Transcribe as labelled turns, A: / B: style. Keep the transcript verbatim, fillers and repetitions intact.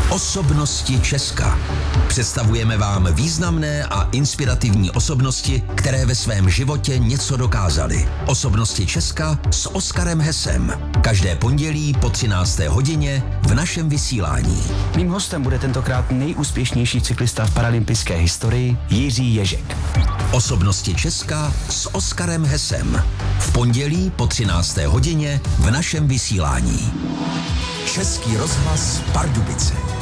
A: Osobnosti Česka. Představujeme vám významné a inspirativní osobnosti, které ve svém životě něco dokázaly. Osobnosti Česka s Oskarem Hesem. Každé pondělí po třinácté hodině v našem vysílání.
B: Mým hostem bude tentokrát nejúspěšnější cyklista v paralympijské historii Jiří Ježek.
A: Osobnosti Česka s Oskarem Hesem. V pondělí po třinácté hodině v našem vysílání. Český rozhlas Pardubice.